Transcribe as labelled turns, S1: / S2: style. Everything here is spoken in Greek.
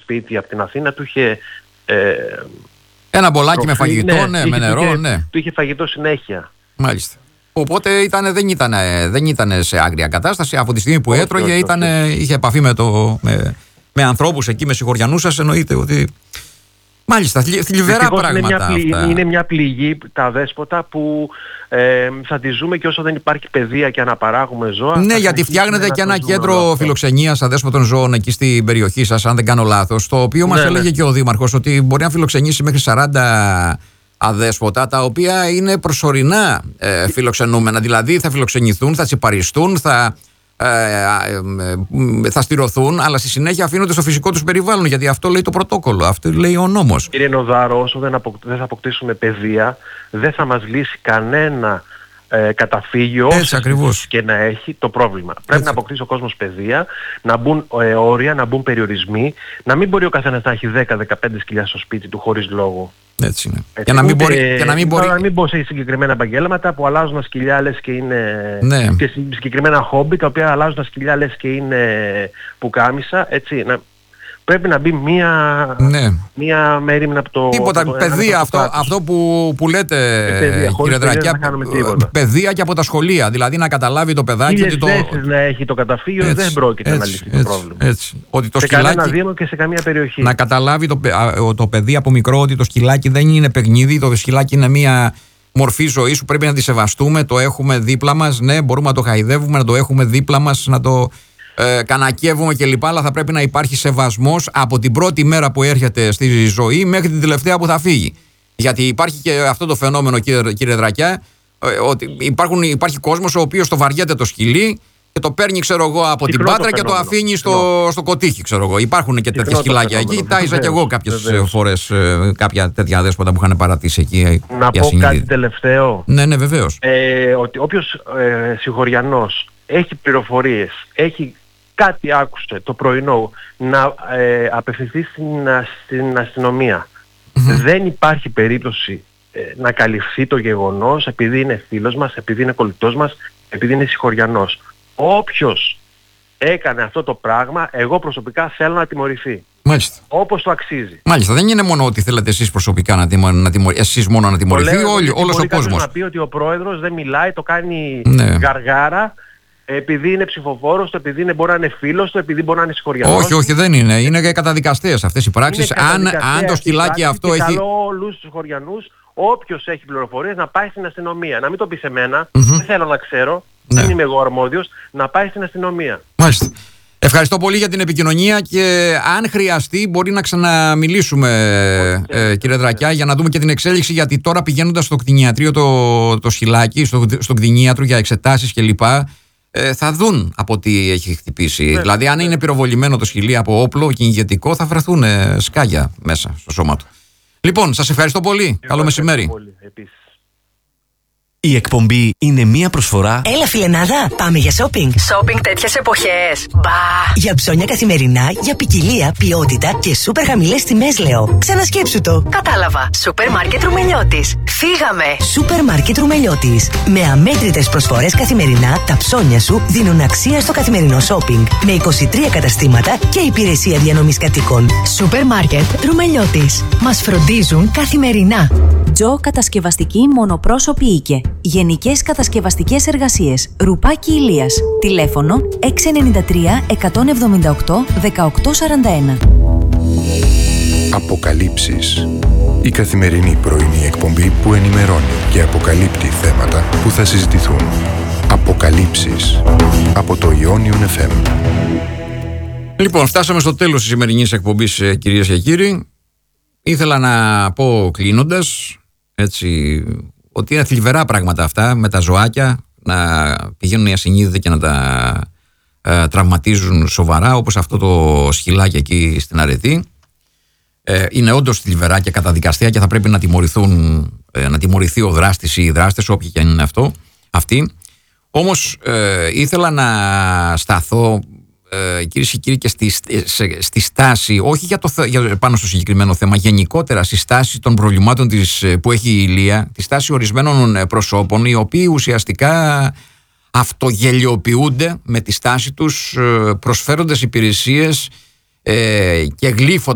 S1: σπίτι από την Αθήνα, του είχε
S2: ένα μπολάκι με φαγητό, με νερό,
S1: του είχε φαγητό συνέχεια.
S2: Μάλιστα. Οπότε δεν ήταν σε άγρια κατάσταση. Από τη στιγμή που έτρωγε είχε επαφή με ανθρώπους εκεί, με συγχωριανούς σας, εννοείται ότι... Μάλιστα, θλιβερά πράγματα αυτά.
S1: Είναι μια πληγή τα αδέσποτα που θα τη ζούμε και όσο δεν υπάρχει παιδεία και αναπαράγουμε ζώα.
S2: Ναι, γιατί φτιάχνετε και ένα κέντρο φιλοξενίας αδέσποτων ζώων εκεί στην περιοχή σας, αν δεν κάνω λάθος, το οποίο μας έλεγε και ο Δήμαρχος ότι μπορεί να φιλοξενήσει μέχρι 40 αδέσποτα, τα οποία είναι προσωρινά φιλοξενούμενα. Δηλαδή θα φιλοξενηθούν, θα τσιπαριστούν, θα στηρωθούν, αλλά στη συνέχεια αφήνονται στο φυσικό τους περιβάλλον, γιατί αυτό λέει το πρωτόκολλο, αυτό λέει ο νόμος.
S1: Κύριε Νοδάρο, όσο δεν θα αποκτήσουμε παιδεία, δεν θα μας λύσει κανένα καταφύγιο, όσο και να έχει το πρόβλημα. Πρέπει να αποκτήσει ο κόσμος παιδεία, να μπουν όρια, να μπουν περιορισμοί, να μην μπορεί ο καθένας να έχει 10-15 σκυλιά στο σπίτι του χωρίς λόγο.
S2: Έτσι είναι.
S1: Και να μην μπω σε συγκεκριμένα επαγγέλματα που αλλάζουν τα σκυλιά λες και είναι και συγκεκριμένα χόμπι τα οποία αλλάζουν τα σκυλιά λες και είναι πουκάμισα, έτσι. Πρέπει να μπει μία μέρημνα από το...
S2: Τίποτα, παιδεία, αυτό που λέτε, κύριε Δρακιά, παιδεία και από τα σχολεία. Δηλαδή να καταλάβει το παιδάκι ότι
S1: να έχει το καταφύγιο δεν πρόκειται να λυθεί το πρόβλημα.
S2: Ότι το
S1: σε κανένα δήμο και σε καμία περιοχή.
S2: Να καταλάβει το παιδί από μικρό ότι το σκυλάκι δεν είναι παιχνίδι, το σκυλάκι είναι μία μορφή ζωής που πρέπει να τη σεβαστούμε, το έχουμε δίπλα μας, ναι, μπορούμε να το χαϊδεύουμε, να το έχουμε δίπλα μας, να το... κανακεύουμε κλπ. Αλλά θα πρέπει να υπάρχει σεβασμός από την πρώτη μέρα που έρχεται στη ζωή μέχρι την τελευταία που θα φύγει. Γιατί υπάρχει και αυτό το φαινόμενο, κύριε Δρακιά, ότι υπάρχει κόσμος ο οποίος το βαριέται το σκυλί και το παίρνει, ξέρω εγώ, από την πάτρα και το αφήνει στο κοτίχι, ξέρω εγώ. Υπάρχουν και τέτοια σκυλάκια εκεί. Τάιζα και εγώ κάποιες φορές κάποια τέτοια αδέσποτα που είχαν παρατήσει εκεί.
S1: Να πω κάτι τελευταίο.
S2: Ναι, βεβαίως.
S1: Ότι όποιος συγχωριανός έχει πληροφορίες, έχει κάτι άκουσε το πρωινό, να απευθυνθεί στην αστυνομία. Δεν υπάρχει περίπτωση να καλυφθεί το γεγονός επειδή είναι φίλος μας, επειδή είναι κολλητός μας, επειδή είναι συγχωριανός. Όποιος έκανε αυτό το πράγμα, εγώ προσωπικά θέλω να τιμωρηθεί.
S2: Μάλιστα.
S1: Όπως το αξίζει.
S2: Μάλιστα. Δεν είναι μόνο ότι θέλετε εσείς προσωπικά εσείς μόνο να τιμωρηθεί, όλος ο κόσμος.
S1: Να πει ότι ο πρόεδρος δεν μιλάει, το κάνει γαργάρα, επειδή είναι ψηφοφόρος του, επειδή μπορεί να είναι φίλος του, επειδή μπορεί να είναι συγχωριανός.
S2: Όχι, δεν είναι. Είναι και καταδικαστές αυτές οι πράξεις. Αν το σκυλάκι αυτό έχει...
S1: Καλώ όλους τους συγχωριανούς, όποιος έχει πληροφορίες, να πάει στην αστυνομία. Να μην το πει σε μένα, δεν θέλω να ξέρω, δεν είμαι εγώ αρμόδιος, να πάει στην αστυνομία.
S2: Μάλιστα. Ευχαριστώ πολύ για την επικοινωνία και αν χρειαστεί μπορεί να ξαναμιλήσουμε, κύριε Δρακιά, για να δούμε και την εξέλιξη, γιατί τώρα πηγαίνοντας στο κτηνιατρίο το σκυλάκι, στον κτηνίατρο για εξετάσεις κλπ. Θα δουν από τι έχει χτυπήσει. Δηλαδή αν είναι πυροβολημένο το σκυλί από όπλο κυνηγετικό θα βρεθούν σκάγια μέσα στο σώμα του. Λοιπόν, σας ευχαριστώ πολύ. Καλό μεσημέρι.
S3: Η εκπομπή είναι μία προσφορά.
S4: Έλα, φιλενάδα, πάμε για shopping.
S5: Shopping τέτοιες εποχές. Μπα!
S4: Για ψώνια καθημερινά, για ποικιλία, ποιότητα και σούπερ χαμηλές τιμές, λέω. Ξανασκέψου το.
S5: Κατάλαβα. Σούπερ μάρκετ Ρουμελιώτης. Φύγαμε.
S4: Σούπερ μάρκετ Ρουμελιώτης. Με αμέτρητες προσφορές καθημερινά, τα ψώνια σου δίνουν αξία στο καθημερινό shopping. Με 23 καταστήματα και υπηρεσία διανομής κατοίκων.
S5: Σούπερ μάρκετ Ρουμελιώτης. Μας φροντίζουν καθημερινά.
S6: Τζο Κατασκευαστική Μονοπρόσωπη Οίκε. Γενικές κατασκευαστικές εργασίες. Ρουπάκι Ηλίας. Τηλέφωνο 693 178 1841.
S7: Αποκαλύψεις. Η καθημερινή πρωινή εκπομπή που ενημερώνει και αποκαλύπτει θέματα που θα συζητηθούν. Αποκαλύψεις. Από το Ιόνιον FM.
S2: Λοιπόν, φτάσαμε στο τέλος της σημερινής εκπομπής, κυρίες και κύριοι. Ήθελα να πω κλείνοντας, έτσι, ότι είναι θλιβερά πράγματα αυτά με τα ζωάκια, να πηγαίνουν οι ασυνείδητοι και να τα τραυματίζουν σοβαρά, όπως αυτό το σκυλάκι εκεί στην Αρετή. Είναι όντως θλιβερά και καταδικαστέα και θα πρέπει να τιμωρηθεί ο δράστης ή οι δράστες, όποιοι και αν είναι αυτοί. Όμως ήθελα να σταθώ, κυρίες και κύριοι, και στη στάση, όχι πάνω στο συγκεκριμένο θέμα, γενικότερα στη στάση των προβλημάτων που έχει η Ηλία, τη στάση ορισμένων προσώπων, οι οποίοι ουσιαστικά αυτογελιοποιούνται με τη στάση τους, προσφέροντας υπηρεσίες και γλύφοντας